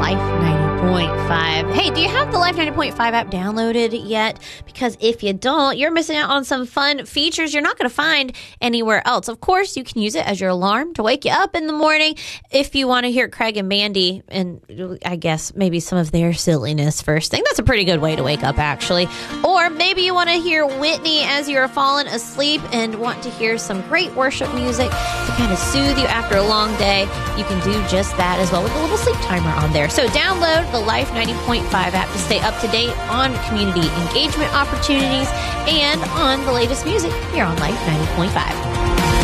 Life 90.5. Hey, do you have the Life 90.5 app downloaded yet? Because if you don't, you're missing out on some fun features you're not going to find anywhere else. Of course, you can use it as your alarm to wake you up in the morning if you want to hear Craig and Mandy and I guess maybe some of their silliness first thing. That's a pretty good way to wake up, actually. Or maybe you want to hear Whitney as you're falling asleep and want to hear some great worship music to kind of soothe you after a long day. You can do just that as well with a little sleep timer on there. So download the Life 90.5 app to stay up to date on community engagement opportunities and on the latest music here on Life 90.5.